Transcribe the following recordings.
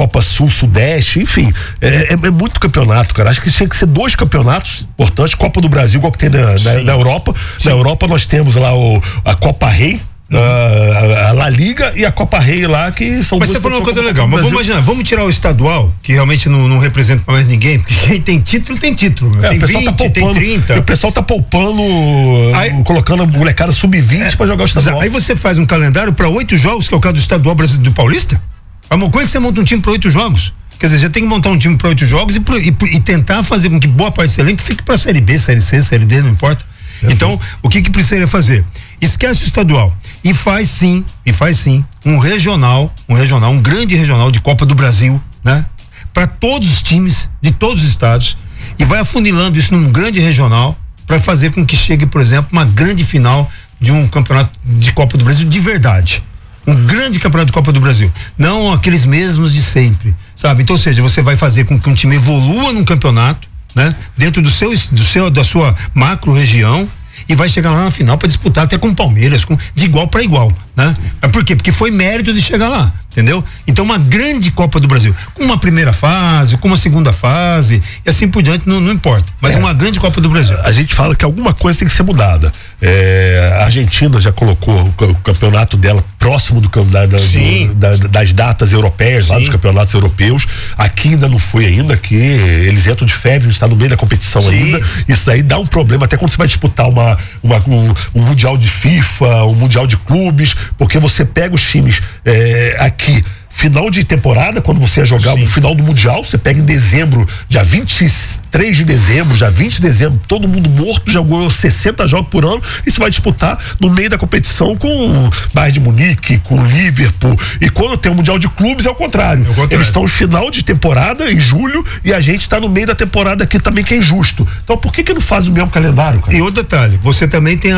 Copa Sul-Sudeste, enfim, é muito campeonato, cara. Acho que tinha que ser 2 campeonatos importantes, Copa do Brasil, igual que tem na Europa. Sim. Na Europa nós temos lá a Copa Rei, a La Liga e a Copa Rei lá, que são. Mas você falou uma coisa legal, mas vamos imaginar, vamos tirar o estadual, que realmente não representa mais ninguém, porque quem tem título, tem 20, tem 30. E o pessoal tá poupando, colocando a molecada sub-20 pra jogar o estadual. Aí você faz um calendário pra 8 jogos, que é o caso do estadual brasileiro do Paulista. Como é que você monta um time pra 8 jogos? Quer dizer, já tem que montar um time pra 8 jogos e tentar fazer com que boa parte desse elenco fique pra Série B, Série C, Série D, não importa. Então, o que precisaria fazer? Esquece o estadual e faz sim um grande regional de Copa do Brasil, né? Para todos os times de todos os estados, e vai afunilando isso num grande regional para fazer com que chegue, por exemplo, uma grande final de um campeonato de Copa do Brasil de verdade. Um grande campeonato de Copa do Brasil, não aqueles mesmos de sempre, sabe? Então, ou seja, você vai fazer com que um time evolua num campeonato, né? Dentro da sua macro região, e vai chegar lá na final para disputar até com o Palmeiras, de igual para igual, né? Por quê? Porque foi mérito de chegar lá, entendeu? Então, uma grande Copa do Brasil, com uma primeira fase, com uma segunda fase, e assim por diante, não importa, mas uma grande Copa do Brasil. A gente fala que alguma coisa tem que ser mudada. A Argentina já colocou o campeonato dela próximo das datas europeias, lá dos campeonatos europeus. Aqui ainda não foi ainda, que eles entram de férias, está no meio da competição ainda. Isso daí dá um problema, até quando você vai disputar um mundial de FIFA, um mundial de clubes, porque você pega os times aqui, final de temporada, quando você ia jogar o final do Mundial, você pega em dezembro, dia 23 de dezembro, dia 20 de dezembro, todo mundo morto, jogou 60 jogos por ano, e você vai disputar no meio da competição com o Bayern de Munique, com o Liverpool, e quando tem o Mundial de Clubes é o contrário. Eles estão no final de temporada, em julho, e a gente está no meio da temporada aqui também, que é injusto. Então por que não faz o mesmo calendário, cara? E outro detalhe, você também tem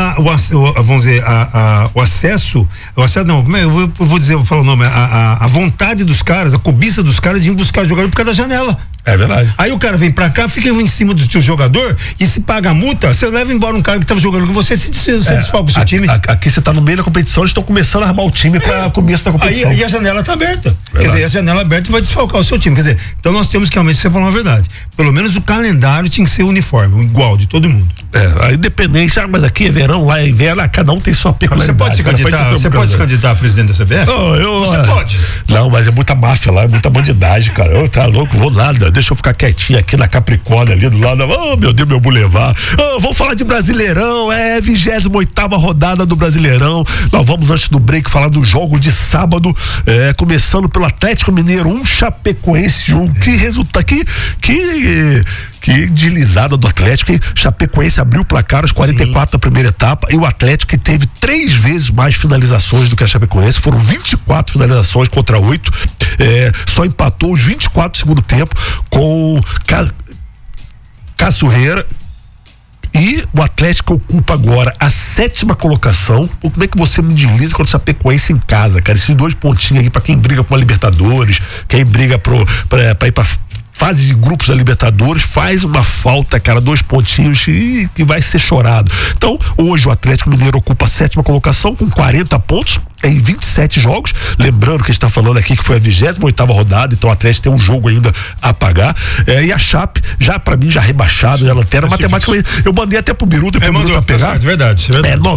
o acesso, não, como é? Eu vou falar o nome, a vontade dos caras, a cobiça dos caras de ir buscar jogador por causa da janela. É verdade. Aí o cara vem pra cá, fica em cima do teu jogador, e se paga a multa, você leva embora um cara que tava jogando com você, você desfalca o seu time. Aqui você tá no meio da competição, eles estão começando a armar o time pra começo da competição. Aí a janela tá aberta. Quer dizer, a janela aberta vai desfalcar o seu time. Quer dizer, então nós temos que realmente, você falou a verdade, pelo menos o calendário tinha que ser uniforme, igual de todo mundo. A independência, mas aqui é verão, lá é inverno, cada um tem sua peculiaridade. Você pode se candidatar a presidente da CBF? Você pode. Não, mas é muita máfia lá, é muita bandidagem, cara. Eu tá louco, vou nada, deixa eu ficar quietinho aqui na Capricórnia, ali do lado. Oh, meu Deus, meu Boulevard. Vamos falar de Brasileirão, 28ª rodada do Brasileirão. Nós vamos, antes do break, falar do jogo de sábado, começando pelo Atlético Mineiro, Chapecoense 1. Que resultado, que deslizada do Atlético, que Chapecoense abriu o placar aos 44 da primeira etapa, e o Atlético, que teve 3 vezes mais finalizações do que a Chapecoense, foram 24 finalizações contra 8, só empatou os 24 do segundo tempo com Cassurreira, e o Atlético ocupa agora a 7ª colocação. Como é que você me desliza contra o Chapecoense em casa, cara? Esses 2 pontinhos aí pra quem briga com a Libertadores, quem briga pra ir pra fase de grupos da Libertadores, faz uma falta, cara, 2 pontinhos e que vai ser chorado. Então, hoje o Atlético Mineiro ocupa a 7ª colocação com 40 pontos em 27 jogos, lembrando que a gente está falando aqui que foi a 28ª rodada, então o Atlético tem um jogo ainda a pagar, e a Chape, já pra mim, já rebaixada, já lanterna, matematicamente, eu mandei até pro Biruta pra pegar, verdade.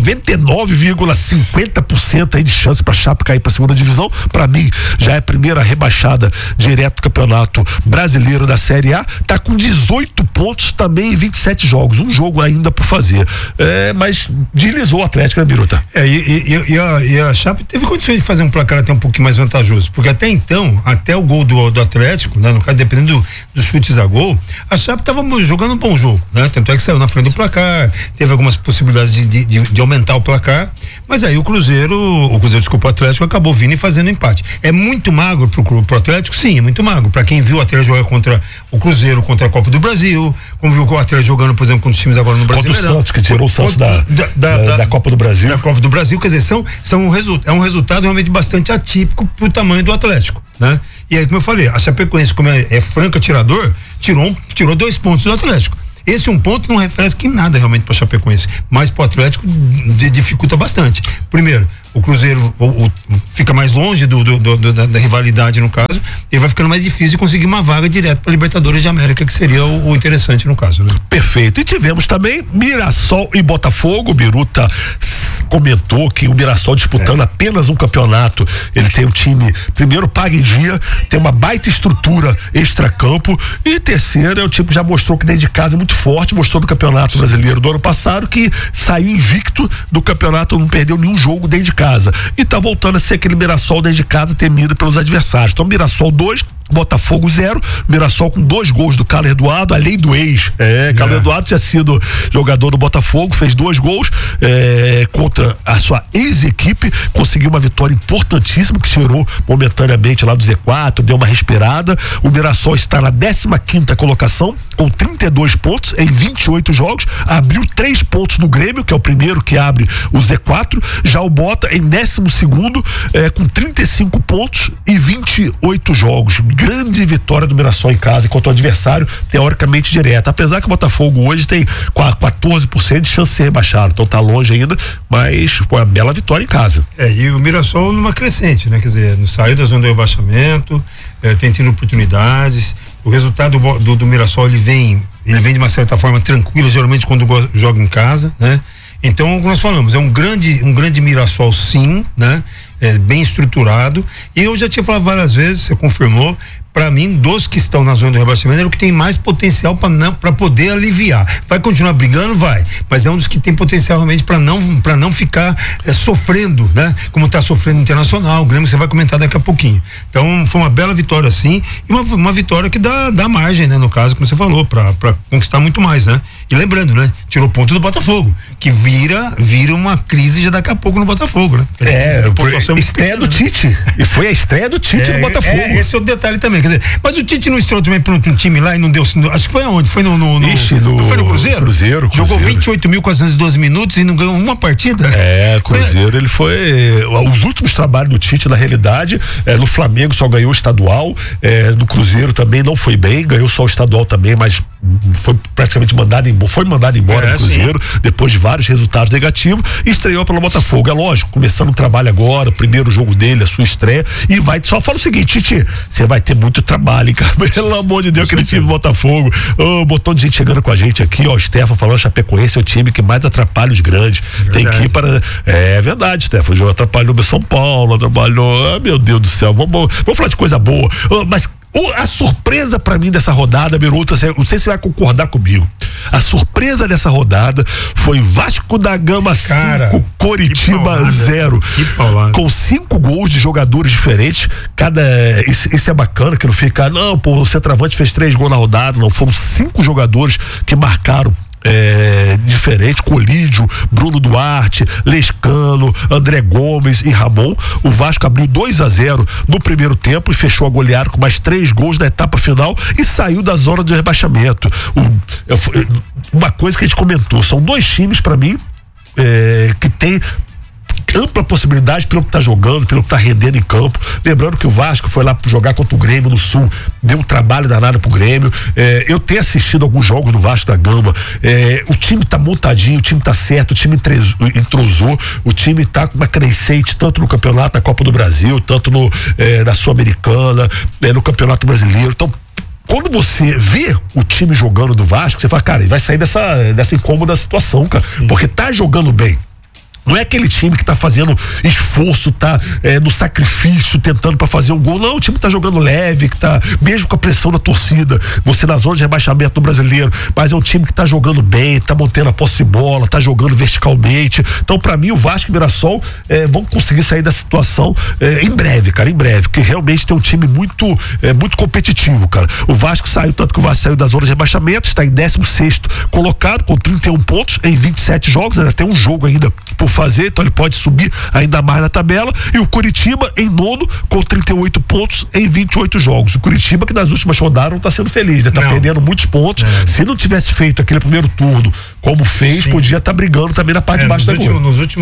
99,50% aí de chance pra Chape cair pra 2ª divisão. Pra mim, já é a primeira rebaixada direto do Campeonato Brasileiro da Série A, tá com 18 pontos também em 27 jogos, um jogo ainda por fazer, mas deslizou o Atlético, né, Biruta? E a Chape teve condições de fazer um placar até um pouquinho mais vantajoso, porque até então, até o gol do Atlético, né, no caso, dependendo dos chutes a gol, a Chape estava jogando um bom jogo, né? Tanto é que saiu na frente do placar, teve algumas possibilidades de aumentar o placar, mas aí o Atlético acabou vindo e fazendo empate. É muito magro pro Atlético? Sim, é muito magro. Pra quem viu o Atlético jogar contra o Cruzeiro, contra a Copa do Brasil, como viu o Atlético jogando, por exemplo, com os times agora no Brasileirão. Contra o Santos, que tirou o Santos da Copa do Brasil. Da Copa do Brasil, quer dizer, é um resultado realmente bastante atípico pro tamanho do Atlético, né? E aí, como eu falei, a Chapecoense, como é franca tirador, tirou 2 pontos do Atlético. Esse 1 ponto não refresca em nada realmente para Chapecoense, mas para o Atlético dificulta bastante. Primeiro, o Cruzeiro fica mais longe da rivalidade no caso, e vai ficando mais difícil de conseguir uma vaga direto para Libertadores de América, que seria o interessante no caso, né? Perfeito. E tivemos também Mirassol e Botafogo. O Biruta comentou que o Mirassol disputando apenas um campeonato, ele tem um time, primeiro, paga em dia, tem uma baita estrutura extracampo, e terceiro, o time já mostrou que dentro de casa é muito forte, mostrou no Campeonato Brasileiro do ano passado que saiu invicto do campeonato, não perdeu nenhum jogo dentro de casa, e tá voltando a ser aquele Mirassol dentro de casa temido pelos adversários. Então Mirassol 2, Botafogo 0, Mirassol com 2 gols do Carlos Eduardo, além do ex. Carlos Eduardo tinha sido jogador do Botafogo, fez 2 gols contra a sua ex-equipe, conseguiu uma vitória importantíssima que tirou momentaneamente lá do Z4, deu uma respirada. O Mirassol está na 15ª colocação com 32 pontos em 28 jogos, abriu 3 pontos no Grêmio, que é o primeiro que abre o Z4. Já o Bota em 12º com 35 pontos e 28 jogos. Grande vitória do Mirassol em casa contra o adversário teoricamente direto, apesar que o Botafogo hoje tem 14% de chance de ser rebaixado, então tá longe ainda, mas foi uma bela vitória em casa. E o Mirassol numa crescente, né? Quer dizer, saiu da zona do rebaixamento, tem tido oportunidades. O resultado do Mirassol ele vem de uma certa forma tranquilo, geralmente quando joga em casa, né? Então, como nós falamos, é um grande Mirassol, sim, né? Bem estruturado, e eu já tinha falado várias vezes, você confirmou, para mim, dos que estão na zona do rebaixamento, é o que tem mais potencial para poder aliviar. Vai continuar brigando? Vai, mas é um dos que tem potencial realmente para não ficar sofrendo, né? Como está sofrendo o Internacional, o Grêmio, você vai comentar daqui a pouquinho. Então, foi uma bela vitória, sim, e uma vitória que dá margem, né? No caso, como você falou, para conquistar muito mais, né? E lembrando, né? Tirou ponto do Botafogo, que vira uma crise já daqui a pouco no Botafogo, né? Estreia do Tite. E foi a estreia do Tite no Botafogo. Esse é o detalhe também, quer dizer, mas o Tite não estreou também para um time lá e não deu, acho que foi aonde? Foi no foi no Cruzeiro? Cruzeiro. Jogou 28.412 minutos e não ganhou uma partida? Cruzeiro, ele foi, os últimos trabalhos do Tite, na realidade, no Flamengo só ganhou o estadual, no Cruzeiro também não foi bem, ganhou só o estadual também, mas foi praticamente mandado embora do Cruzeiro, depois de vários resultados negativos, e estreou pelo Botafogo. É lógico, começando o trabalho agora, o primeiro jogo dele, a sua estreia, e vai, só fala o seguinte, Tite, você vai ter muito trabalho, hein, cara, pelo amor de Deus, aquele time do Botafogo, um montão de gente chegando com a gente aqui, ó, o Stefan falando, Chapecoense é o time que mais atrapalha os grandes, tem que ir para, é verdade, Stefan, já atrapalhou o São Paulo, atrapalhou, meu Deus do céu, vamos falar de coisa boa, mas a surpresa pra mim dessa rodada, Biruta, não sei se você vai concordar comigo, a surpresa dessa rodada foi Vasco da Gama 5, Coritiba 0, com 5 gols de jogadores diferentes, isso é bacana, que não fica, o centroavante fez 3 gols na rodada, não, foram 5 jogadores que marcaram diferente, Colídio, Bruno Duarte, Lescano, André Gomes e Ramon. O Vasco abriu 2-0 no primeiro tempo e fechou a goleada com mais 3 gols na etapa final e saiu da zona de rebaixamento. Uma coisa que a gente comentou, são 2 times para mim que tem ampla possibilidade pelo que tá jogando, pelo que tá rendendo em campo. Lembrando que o Vasco foi lá jogar contra o Grêmio no Sul, deu um trabalho danado pro Grêmio. Eu tenho assistido alguns jogos do Vasco da Gama. O time tá montadinho, o time tá certo, o time entrosou, o time tá com uma crescente tanto no campeonato da Copa do Brasil, tanto na Sul-Americana, no Campeonato Brasileiro. Então, quando você vê o time jogando do Vasco, você fala, cara, ele vai sair dessa incômoda situação, cara, porque tá jogando bem. Não é aquele time que tá fazendo esforço, tá no sacrifício, tentando pra fazer um gol. Não, o time tá jogando leve, que tá, mesmo com a pressão da torcida, você na zona de rebaixamento do Brasileiro, mas é um time que tá jogando bem, tá mantendo a posse de bola, tá jogando verticalmente. Então, pra mim, o Vasco e o Mirassol vão conseguir sair dessa situação em breve, cara, porque realmente tem um time muito competitivo, cara. O Vasco saiu, tanto que o Vasco saiu da zona de rebaixamento, está em 16º colocado, com 31 pontos em 27 jogos, ainda tem um jogo ainda por fazer, então ele pode subir ainda mais na tabela, e o Coritiba em 9º com 38 pontos em 28 jogos. O Coritiba que nas últimas rodadas não tá sendo feliz, né? Tá perdendo muitos pontos. Se não tivesse feito aquele primeiro turno como fez, podia estar brigando também na parte de baixo da gol. Nos últimos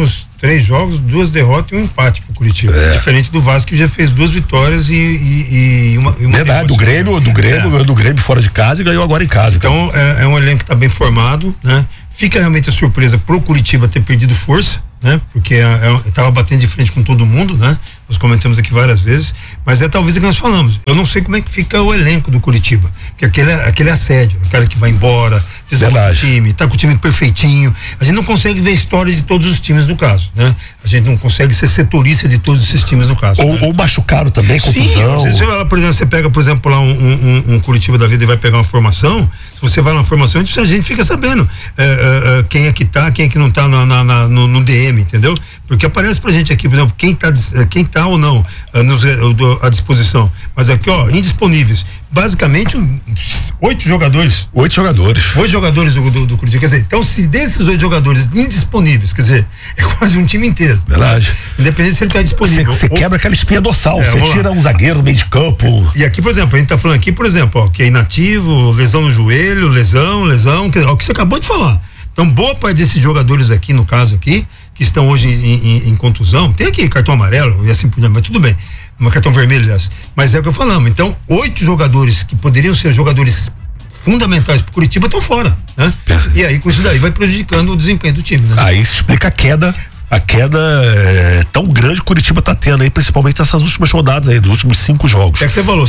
3 jogos, 2 derrotas e 1 empate pro Curitiba. Diferente do Vasco, que já fez 2 vitórias e uma verdade, do Grêmio fora de casa e ganhou agora em casa. Então é um elenco que tá bem formado, né? Fica realmente a surpresa pro Curitiba ter perdido força, né? Porque tava batendo de frente com todo mundo, né? Nós comentamos aqui várias vezes, mas é talvez o que nós falamos. Eu não sei como é que fica o elenco do Curitiba, que aquele assédio, o cara que vai embora, desmonta o time, tá com o time perfeitinho. A gente não consegue ver a história de todos os times no caso, né? A gente não consegue ser setorista de todos esses times no caso. Ou machucado também, contusão. Sim, você pega, por exemplo, lá um Curitiba da vida e vai pegar uma formação, se você vai na formação, a gente fica sabendo quem é que tá, quem é que não tá no DM, entendeu? Porque aparece pra gente aqui, por exemplo, quem tá ou não à disposição. Mas aqui, ó, indisponíveis. Basicamente, 8 jogadores. 8 jogadores do Curitiba. Quer dizer, então, se desses 8 jogadores indisponíveis, quer dizer, é quase um time inteiro. Verdade. Independente se ele tá disponível. Você quebra aquela espinha dorsal, você tira um zagueiro no meio de campo. E aqui, por exemplo, a gente tá falando aqui, por exemplo, ó, que é inativo, lesão no joelho, lesão, o que você acabou de falar. Então, boa parte desses jogadores aqui, no caso aqui, que estão hoje em contusão, tem aqui cartão amarelo e assim por diante, mas tudo bem. Um cartão vermelho, aliás. Mas é o que eu falamos. Então, 8 jogadores que poderiam ser jogadores fundamentais pro Curitiba estão fora, né? E aí, com isso daí, vai prejudicando o desempenho do time, né? Aí se explica a queda tão grande que o Curitiba tá tendo aí, principalmente nessas últimas rodadas aí, dos últimos 5 jogos. É que você falou,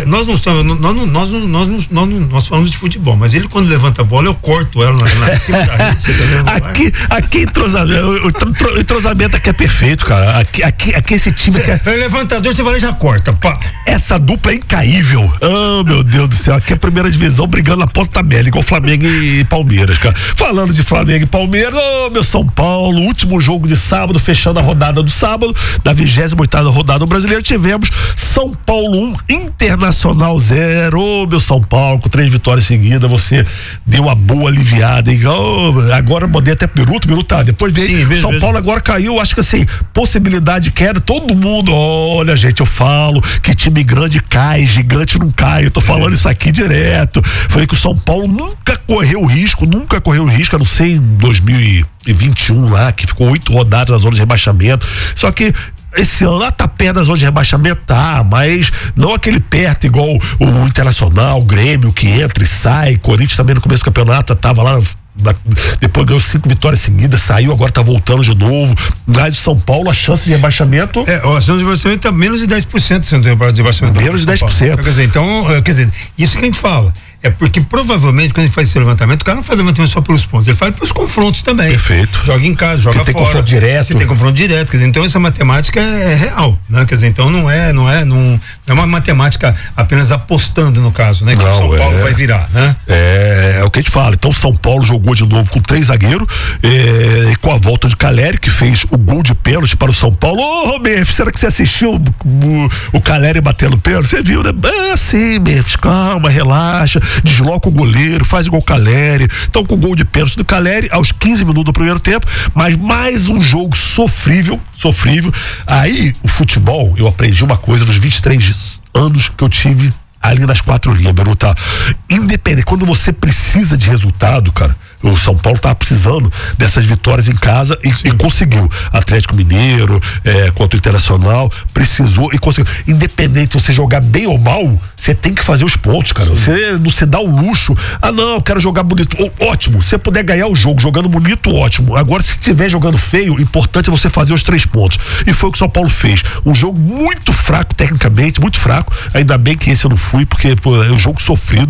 nós falamos de futebol, mas ele quando levanta a bola, eu corto ela na cima da rede, você tá vendo? Aqui o entrosamento aqui é perfeito, cara. Aqui esse time que é levantador, você vai lá e já corta, pá. Essa dupla é incaível. Oh, meu Deus do céu, aqui é a primeira divisão brigando na ponta tabela, igual Flamengo e Palmeiras, cara. Falando de Flamengo e Palmeiras, meu São Paulo, último jogo de sábado, fechando a rodada do sábado, da 28ª rodada do Brasileiro, tivemos São Paulo 1, Internacional 0. Meu São Paulo, com 3 vitórias seguidas, você deu uma boa aliviada, hein? Agora mandei até Biruta, depois veio. São Paulo agora caiu, acho que assim, possibilidade de queda, todo mundo, olha, gente, eu falo que time grande cai, gigante não cai, eu tô falando isso aqui direto. Falei que o São Paulo nunca correu risco, a não ser em 2021 lá, que ficou 8 rodadas na zona de rebaixamento. Só que esse ano lá tá perto da zona de rebaixamento, mas não aquele perto igual o Internacional, o Grêmio que entra e sai. Corinthians também no começo do campeonato tava lá, depois ganhou 5 vitórias seguidas, saiu, agora tá voltando de novo. Mas o São Paulo, a chance de rebaixamento. A chance de rebaixamento tá menos de 10% sendo de rebaixamento. Menos de 10%. Quer dizer, isso que a gente fala. É porque provavelmente quando ele faz esse levantamento, o cara não faz levantamento só pelos pontos, ele faz pelos confrontos também. Perfeito. Joga em casa, joga fora. Tem confronto direto. Você tem confronto direto, quer dizer, então essa matemática é real, né? Quer dizer, então não é uma matemática apenas apostando no caso, né? Que o São Paulo vai virar, né? É o que a gente fala. Então São Paulo jogou de novo com 3 zagueiros, e com a volta de Caleri, que fez o gol de pênalti para o São Paulo. Ô, Memphis, será que você assistiu o Caleri batendo pênalti? Você viu, né? Sim, Memphis, calma, relaxa, desloca o goleiro, faz igual o Caleri. Então, com o gol de pênalti do Caleri aos 15 minutos do primeiro tempo, mas mais um jogo sofrível. Aí, o futebol, eu aprendi uma coisa nos 23 anos que eu tive ali nas 4 linhas, Biruta. Independente, quando você precisa de resultado, cara, o São Paulo tava precisando dessas vitórias em casa e conseguiu. Atlético Mineiro, contra o Internacional, precisou e conseguiu. Independente de você jogar bem ou mal, você tem que fazer os pontos, cara. Você não se dá o luxo. Não, eu quero jogar bonito. Ótimo, se você puder ganhar o jogo jogando bonito, ótimo. Agora, se estiver jogando feio, o importante é você fazer os 3 pontos. E foi o que o São Paulo fez. Um jogo muito fraco, tecnicamente, muito fraco. Ainda bem que esse eu não fui, porque é um jogo sofrido.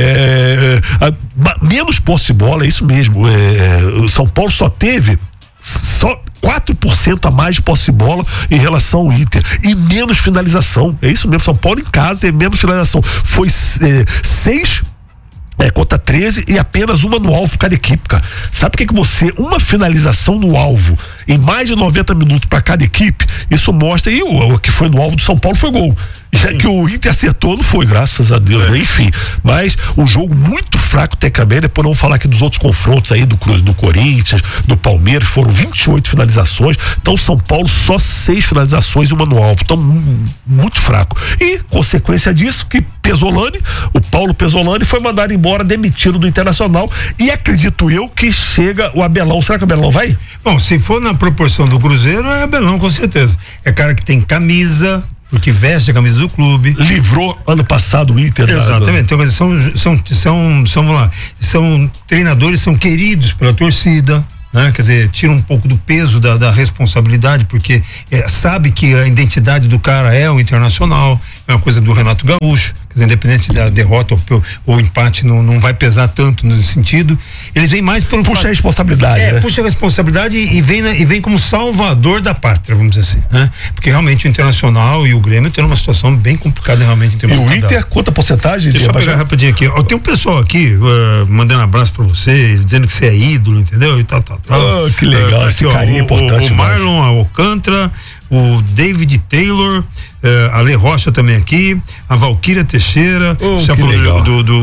Menos posse de bola, é isso mesmo. O São Paulo só teve 4% a mais de posse de bola em relação ao Inter e menos finalização. É isso mesmo, São Paulo em casa tem menos finalização. Foi 6 contra 13 e apenas uma no alvo cada equipe, cara. Sabe por que você, uma finalização no alvo em mais de 90 minutos para cada equipe, isso mostra, e o que foi no alvo do São Paulo foi gol. Já que o Inter acertou, não foi, graças a Deus, né? Enfim. Mas um jogo muito fraco tecnicamente, depois não vamos falar aqui dos outros confrontos aí, do Corinthians, do Palmeiras, foram 28 finalizações, então São Paulo só 6 finalizações e uma no alvo, então muito fraco. E, consequência disso, que o Paulo Pesolani foi mandado embora, demitido do Internacional, e acredito eu que chega o Abelão. Será que o Abelão vai? Bom, se for na proporção do Cruzeiro, é Abelão, com certeza. É cara que tem camisa, porque veste a camisa do clube. Livrou ano passado o Inter. Exatamente. Então, vamos lá, são treinadores, são queridos pela torcida, né? Quer dizer, tira um pouco do peso da responsabilidade, porque sabe que a identidade do cara é o Internacional, é uma coisa do Renato Gaúcho. Quer dizer, independente da derrota ou empate, não vai pesar tanto nesse sentido. Eles vêm mais pelo puxa a responsabilidade, né? Puxa a responsabilidade e vem como salvador da pátria, vamos dizer assim, né? Porque realmente o Internacional e o Grêmio estão numa situação bem complicada realmente em termos de tabela. E o Inter, quanta porcentagem? Deixa eu pegar rapidinho aqui. Tem um pessoal aqui mandando abraço pra você, dizendo que você é ídolo, entendeu? E tal. Oh, que legal, esse carinho importante. O Marlon Alcântara, o David Taylor, a Lê Rocha também aqui, a Valquíria Teixeira, já falou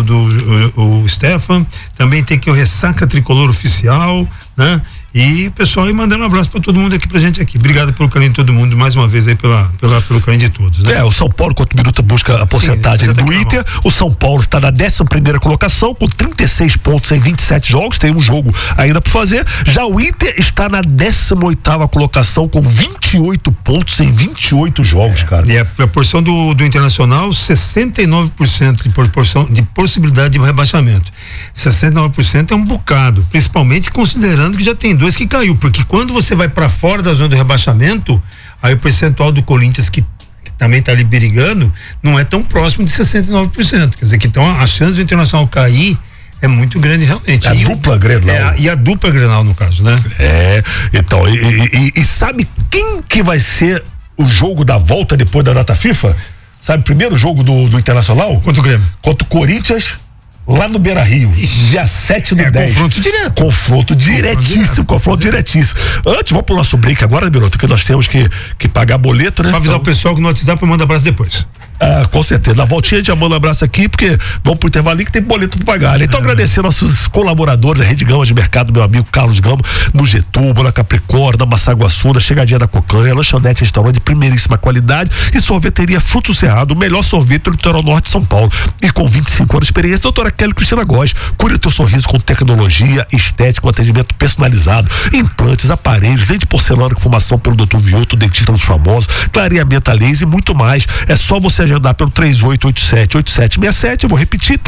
do Stefan, também tem aqui o Ressaca Tricolor Oficial, né? E pessoal aí mandando um abraço pra todo mundo aqui pra gente aqui. Obrigado pelo carinho de todo mundo, mais uma vez aí pelo carinho de todos, né? O São Paulo, quanto minuto busca a porcentagem do Inter. O São Paulo está na 11ª colocação com 36 pontos em 27 jogos, tem um jogo ainda por fazer. Já o Inter está na 18ª colocação com 28 pontos em 28 jogos, cara. E a proporção do Internacional, 69% de possibilidade de rebaixamento. 69% é um bocado, principalmente considerando que já tem 2 que caiu, porque quando você vai para fora da zona do rebaixamento, aí o percentual do Corinthians, que também está ali brigando, não é tão próximo de 69%. Quer dizer que então a chance do Internacional cair é muito grande realmente. A dupla Grenal. E a dupla Grenal, no caso, né? Então, e sabe quem que vai ser o jogo da volta depois da data FIFA? Sabe, primeiro jogo do Internacional? Contra o Grêmio. Contra o Corinthians, lá no Beira-Rio, dia 7/10. Confronto direto. Confronto diretíssimo. Antes, vamos pro nosso break agora, Biroto, porque nós temos que pagar boleto, né? Só avisar o pessoal que no WhatsApp eu mando abraço depois. Com certeza. Na voltinha de manda um abraço aqui, porque vamos pro intervalo ali que tem boleto pra pagar. Então, agradecer nossos colaboradores da Rede Gama de Mercado, meu amigo Carlos Gama, no Getúbal, na Capricórnio, na Massaguaçu, na Chegadinha da Cocanha, lanchonete, restaurante de primeiríssima qualidade e sorveteria Fruto Cerrado, o melhor sorvete do litoral norte de São Paulo. E com 25 anos de experiência, doutora Kelly Cristina Góes, cure o teu sorriso com tecnologia, estética, com atendimento personalizado, implantes, aparelhos, lente de porcelana com formação pelo Dr. Vioto, dentista dos famosos, clareamento a laser e muito mais. É só você agendar pelo 3887-8767, eu vou repetir,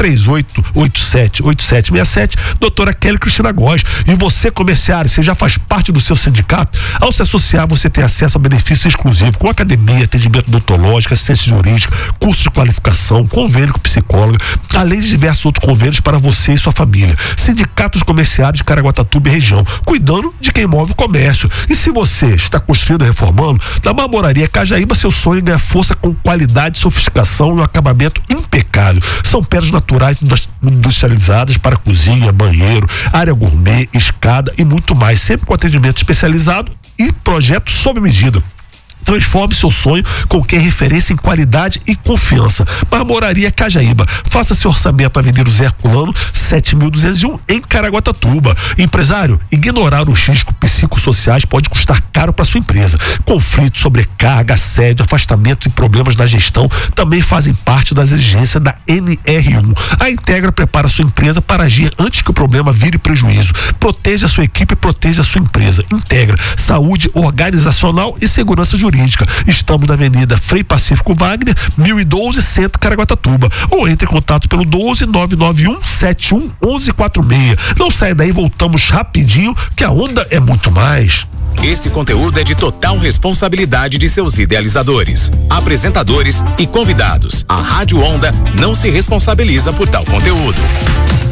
3887-8767, doutora Kelly Cristina Góes. E você, comerciário, você já faz parte do seu sindicato? Ao se associar, você tem acesso a benefícios exclusivos, com academia, atendimento odontológico, assistência jurídica, curso de qualificação, convênio com psicóloga, além de diversos outros convênios para você e sua família. Sindicatos Comerciários de Caraguatatuba e região, cuidando de quem move o comércio. E se você está construindo e reformando, na Marmoraria Cajaíba, seu sonho ganha força com qualidade, sofisticação e um acabamento impecável. São pedras naturais industrializadas para cozinha, banheiro, área gourmet, escada e muito mais, sempre com atendimento especializado e projeto sob medida. Transforme seu sonho com quem é referência em qualidade e confiança. Marmoraria Cajaíba. Faça seu orçamento na Avenida Zé Herculano, 7.201, em Caraguatatuba. Empresário, ignorar os riscos psicossociais pode custar caro para sua empresa. Conflito, sobrecarga, assédio, afastamentos e problemas na gestão também fazem parte das exigências da NR1. A Integra prepara sua empresa para agir antes que o problema vire prejuízo. Proteja a sua equipe e proteja a sua empresa. Integra saúde organizacional e segurança jurídica. Estamos na Avenida Frei Pacífico Wagner, 1012, Centro, Caraguatatuba. Ou entre em contato pelo 12-991-71-1146. Não saia daí, voltamos rapidinho, que a onda é muito mais. Esse conteúdo é de total responsabilidade de seus idealizadores, apresentadores e convidados. A Rádio Onda não se responsabiliza por tal conteúdo.